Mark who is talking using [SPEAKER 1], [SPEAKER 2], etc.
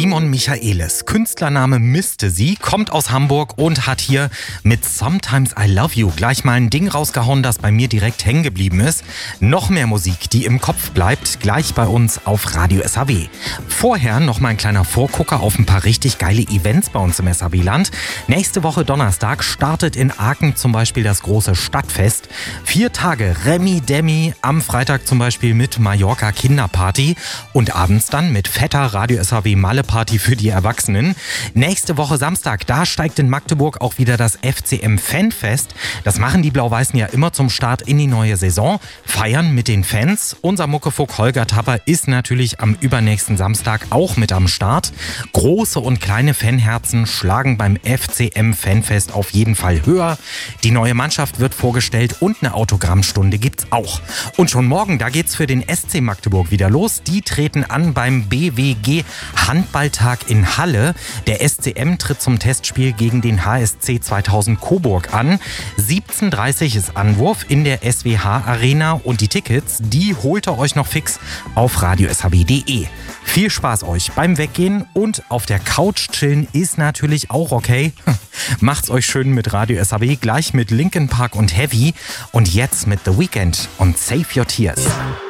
[SPEAKER 1] Simon Michaelis, Künstlername Misty, kommt aus Hamburg und hat hier mit Sometimes I Love You gleich mal ein Ding rausgehauen, das bei mir direkt hängen geblieben ist. Noch mehr Musik, die im Kopf bleibt, gleich bei uns auf Radio SAW. Vorher noch mal ein kleiner Vorgucker auf ein paar richtig geile Events bei uns im SAW-Land. Nächste Woche Donnerstag startet in Aachen zum Beispiel das große Stadtfest. 4 Tage Remi Demi, am Freitag zum Beispiel mit Mallorca Kinderparty und abends dann mit fetter Radio SAW Malle Party für die Erwachsenen. Nächste Woche Samstag, da steigt in Magdeburg auch wieder das FCM Fanfest. Das machen die Blau-Weißen ja immer zum Start in die neue Saison. Feiern mit den Fans. Unser Muckefuck Holger Tapper ist natürlich am übernächsten Samstag auch mit am Start. Große und kleine Fanherzen schlagen beim FCM Fanfest auf jeden Fall höher. Die neue Mannschaft wird vorgestellt und eine Autogrammstunde gibt's auch. Und schon morgen, da geht's für den SC Magdeburg wieder los. Die treten an beim BWG Handballtag in Halle. Der SCM tritt zum Testspiel gegen den HSC 2000 Coburg an. 17:30 Uhr ist Anwurf in der SWH Arena und die Tickets, die holt ihr euch noch fix auf radiosaw.de. Viel Spaß euch beim Weggehen und auf der Couch chillen ist natürlich auch okay. Macht's euch schön mit Radio SAW, gleich mit Linkin Park und Heavy und jetzt mit The Weeknd und Save Your Tears.